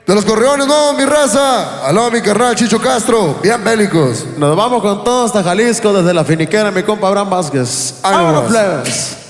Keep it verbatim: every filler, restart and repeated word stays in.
De los Correones, no, mi raza. Aló, mi carnal Chicho Castro. Bien bélicos. Nos vamos con todo hasta Jalisco, desde la finiquera, mi compa Abraham Vázquez. Vámonos. ¡Vámonos, plebes!